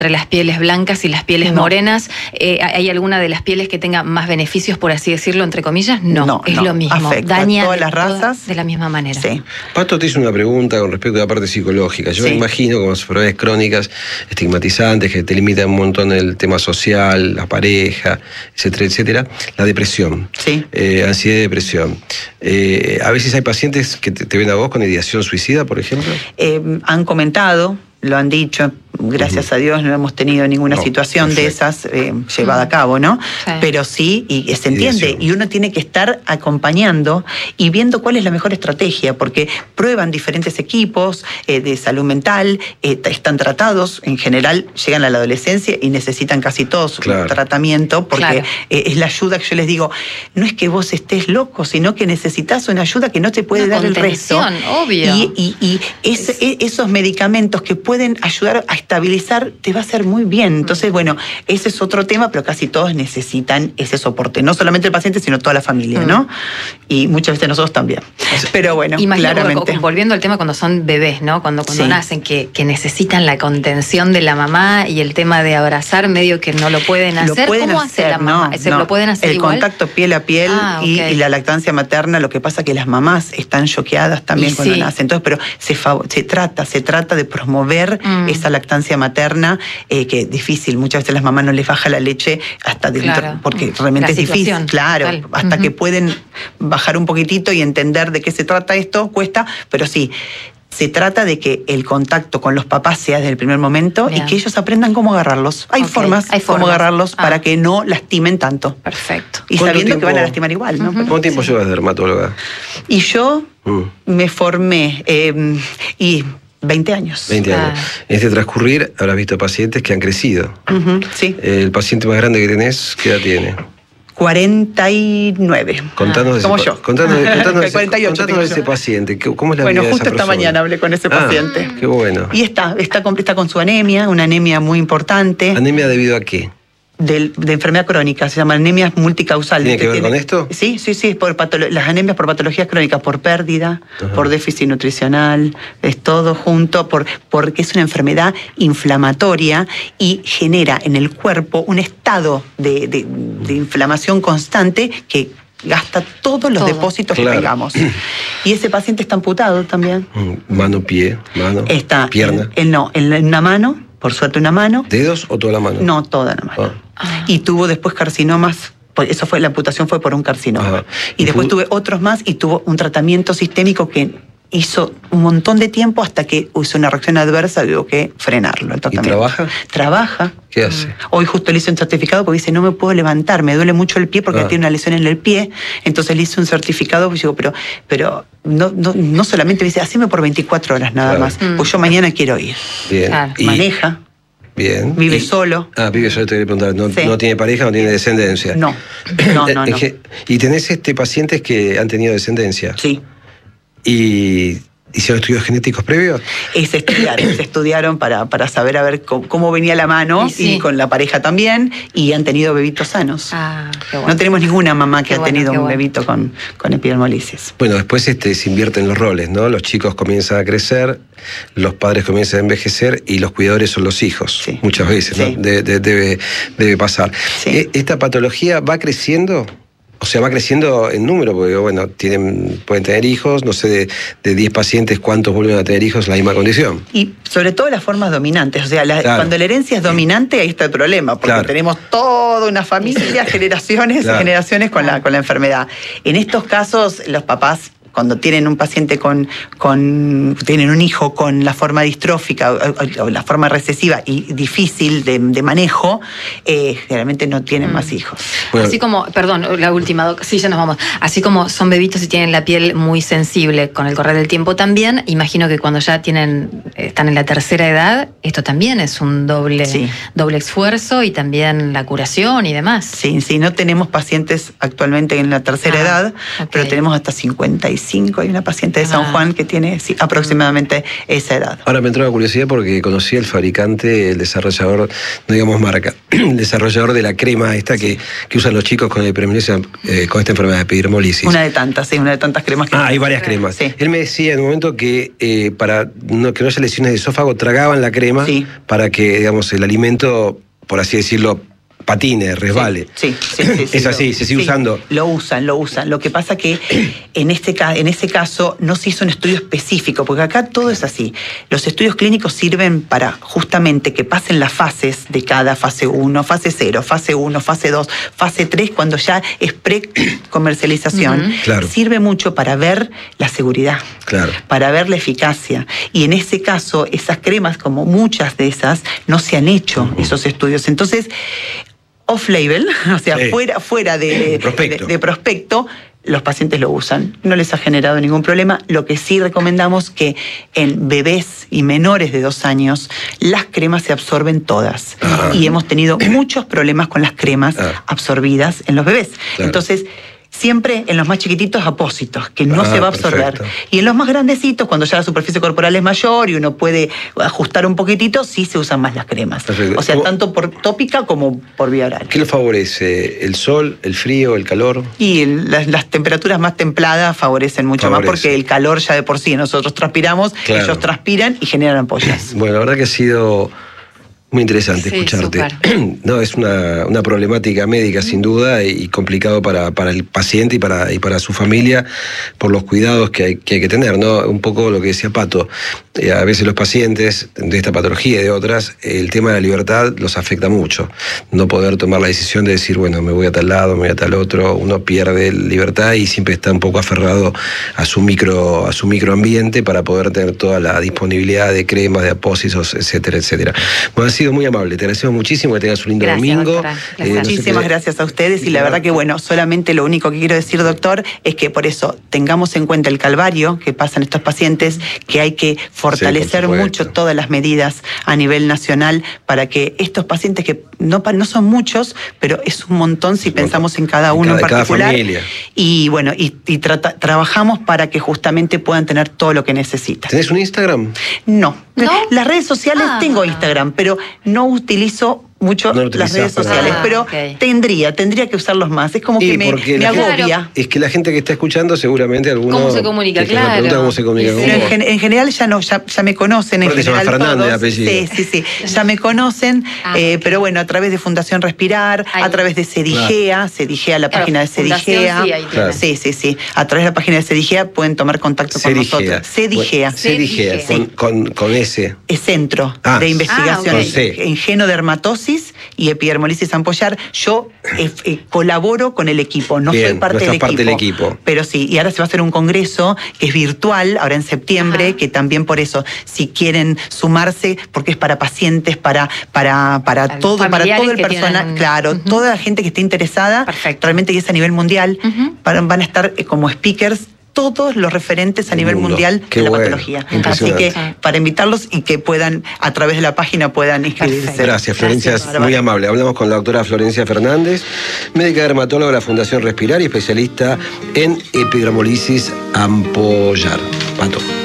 entre las pieles blancas y las pieles morenas. ¿Hay alguna de las pieles que tenga más beneficios, por así decirlo, entre comillas? No, es lo mismo. Afecta daña todas las razas de la misma manera. Sí. Pato te hizo una pregunta con respecto a la parte psicológica. Yo me imagino como enfermedades crónicas, estigmatizantes, que te limitan un montón el tema social, la pareja, etcétera, etcétera. La depresión, ansiedad y depresión. A veces hay pacientes que te ven a vos con ideación suicida, por ejemplo. Han comentado, lo han dicho, gracias a Dios no hemos tenido ninguna situación de esas llevada a cabo, ¿no? Sí. Pero sí, y se entiende, y uno tiene que estar acompañando y viendo cuál es la mejor estrategia, porque prueban diferentes equipos de salud mental, están tratados, en general llegan a la adolescencia y necesitan casi todos un tratamiento, porque es la ayuda que yo les digo, no es que vos estés loco, sino que necesitas una ayuda que no te puede dar el resto. Obvio. Y esos medicamentos que pueden ayudar a estabilizar, te va a hacer muy bien. Entonces, bueno, ese es otro tema, pero casi todos necesitan ese soporte. No solamente el paciente, sino toda la familia, ¿no? Y muchas veces nosotros también. Pero bueno, claramente. Volviendo al tema cuando son bebés, ¿no? Cuando nacen, que necesitan la contención de la mamá y el tema de abrazar, medio que no lo pueden hacer. ¿Cómo hace la mamá? ¿Lo pueden hacer igual? El contacto piel a piel y la lactancia materna, lo que pasa es que las mamás están choqueadas también cuando nacen. Entonces, pero se trata de promover esa lactancia materna, que es difícil. Muchas veces las mamás no les baja la leche hasta dentro, porque realmente es difícil. Hasta que pueden bajar un poquitito y entender de qué se trata esto, cuesta, pero sí. Se trata de que el contacto con los papás sea desde el primer momento y que ellos aprendan cómo agarrarlos. Hay formas cómo agarrarlos para que no lastimen tanto. Perfecto. Y sabiendo que van a lastimar igual, ¿no? ¿Cuánto tiempo llevas de dermatóloga? Y yo me formé 20 años. 20 años. En este transcurrir habrás visto pacientes que han crecido. Sí. El paciente más grande que tenés, ¿qué edad tiene? 49. Contanos como yo. Contanos 48 de ese paciente. ¿Cómo es la vida de esa persona? Bueno, justo esta mañana hablé con ese paciente. Qué bueno. Y está con su anemia, una anemia muy importante. ¿Anemia debido a qué? De enfermedad crónica, se llama anemia multicausal. ¿Tiene que ver con esto? Sí, es por las anemias por patologías crónicas, por pérdida, por déficit nutricional, es todo junto, porque es una enfermedad inflamatoria y genera en el cuerpo un estado de inflamación constante que gasta todos los depósitos que tengamos. Y ese paciente está amputado también. Mano, pierna. En una mano. Por suerte una mano. ¿Dedos o toda la mano? No, toda la mano. Y tuvo después carcinomas, la amputación fue por un carcinoma. Y después tuve otros más y tuvo un tratamiento sistémico que hizo un montón de tiempo hasta que hizo una reacción adversa y hubo que frenarlo. El tratamiento. ¿Y trabaja? Trabaja. ¿Qué hace? Hoy justo le hice un certificado porque dice, no me puedo levantar, me duele mucho el pie porque tiene una lesión en el pie. Entonces le hice un certificado y digo, pero no solamente me dice, haceme por 24 horas nada más, pues yo mañana quiero ir. Bien. Maneja. Bien. Vive solo. Vive solo, te quería preguntar. No tiene pareja, no tiene descendencia. No. ¿Y tenés pacientes que han tenido descendencia? Sí. ¿Y hicieron estudios genéticos previos? Se estudiaron para saber a ver cómo venía la mano y con la pareja también, y han tenido bebitos sanos. Qué bueno. No tenemos ninguna mamá que ha tenido un bebito con epidermolisis. Bueno, después se invierten los roles, ¿no? Los chicos comienzan a crecer, los padres comienzan a envejecer y los cuidadores son los hijos. Sí. Muchas veces, ¿no? Debe pasar. Sí. ¿Esta patología va creciendo? O sea, va creciendo en número, porque bueno, pueden tener hijos, no sé, de 10 pacientes, ¿cuántos vuelven a tener hijos en la misma condición? Y sobre todo las formas dominantes, o sea, cuando la herencia es dominante, ahí está el problema, porque tenemos toda una familia, generaciones con la enfermedad. En estos casos, los papás, cuando tienen un paciente tienen un hijo con la forma distrófica o la forma recesiva y difícil de manejo, generalmente no tienen más hijos. Bueno. Así como, perdón, la última, Doc, sí, ya nos vamos. Así como son bebitos y tienen la piel muy sensible con el correr del tiempo también, imagino que cuando ya están en la tercera edad, esto también es un doble esfuerzo y también la curación y demás. Sí, no tenemos pacientes actualmente en la tercera edad, pero tenemos hasta 55 45, hay una paciente de San Juan que tiene aproximadamente esa edad. Ahora me entró la curiosidad porque conocí al fabricante, el desarrollador, no digamos marca, el desarrollador de la crema esta que usan los chicos con epidermolisis, con esta enfermedad de epidermolisis. Una de tantas cremas que hay varias cremas. Sí. Él me decía en un momento que para que no haya lesiones de esófago, tragaban la crema para que, digamos, el alimento, por así decirlo, patine, resbale. Sí. Es así, se sigue usando. Lo usan. Lo que pasa que en ese caso no se hizo un estudio específico, porque acá todo es así. Los estudios clínicos sirven para justamente que pasen las fases de cada fase 1, fase 0, fase 1, fase 2, fase 3, cuando ya es pre-comercialización. Claro. Sirve mucho para ver la seguridad, para ver la eficacia. Y en ese caso, esas cremas, como muchas de esas, no se han hecho esos estudios. Entonces, off-label, o sea, fuera de prospecto, los pacientes lo usan. No les ha generado ningún problema. Lo que sí recomendamos que en bebés y menores de 2 años, las cremas se absorben todas. Y hemos tenido muchos problemas con las cremas absorbidas en los bebés. Claro. Entonces, siempre en los más chiquititos apósitos, que no se va a absorber. Perfecto. Y en los más grandecitos, cuando ya la superficie corporal es mayor y uno puede ajustar un poquitito, sí se usan más las cremas. Perfecto. O sea, tanto por tópica como por vía oral. ¿Qué lo favorece? ¿El sol, el frío, el calor? Y las temperaturas más templadas favorecen mucho más, porque el calor ya de por sí, nosotros transpiramos, ellos transpiran y generan ampollas. Bueno, la verdad que ha sido muy interesante escucharte. No, es una problemática médica sin duda y complicado para el paciente y para su familia por los cuidados que hay que tener, ¿no? Un poco lo que decía Pato, a veces los pacientes de esta patología y de otras, el tema de la libertad los afecta mucho. No poder tomar la decisión de decir, bueno, me voy a tal lado, me voy a tal otro, uno pierde libertad y siempre está un poco aferrado a su microambiente para poder tener toda la disponibilidad de cremas, de apósitos, etcétera, etcétera. Bueno, ha sido muy amable, te agradecemos muchísimo, que tengas un lindo domingo. Muchísimas gracias a ustedes y la verdad que bueno, solamente lo único que quiero decir, doctor, es que por eso tengamos en cuenta el calvario que pasan estos pacientes, que hay que fortalecer mucho todas las medidas a nivel nacional para que estos pacientes, que no son muchos, pero es un montón si pensamos en cada uno en particular. Y bueno, y trabajamos para que justamente puedan tener todo lo que necesitan. ¿Tenés un Instagram? No. Las redes sociales tengo Instagram, pero no utilizo mucho las redes sociales, pero tendría que usarlos más. Es como que me agobia. Es que la gente que está escuchando seguramente alguno... ¿Cómo se comunica? Claro. ¿Cómo se comunica con vos? En general ya me conocen. En general Fernández, el apellido. Sí. Ya me conocen, pero bueno, a través de Fundación Respirar, a través de CEDIGEA, la página de CEDIGEA. Sí. A través de la página de CEDIGEA pueden tomar contacto con nosotros. CEDIGEA. Con S. Es Centro de Investigación en Genodermatosis y Epidermolisis ampollar. Yo colaboro con el equipo, no soy parte del equipo. Pero sí, y ahora se va a hacer un congreso que es virtual, ahora en septiembre, que también por eso, si quieren sumarse, porque es para pacientes, para todo el personal, toda la gente que esté interesada, realmente que es a nivel mundial, van a estar como speakers todos los referentes a nivel mundial de la patología. Así que para invitarlos y que puedan, a través de la página, puedan inscribirse. Gracias, Florencia, es muy amable. Hablamos con la doctora Florencia Fernández, médica dermatóloga de la Fundación Respirar y especialista en epidermolisis ampollar. Pato.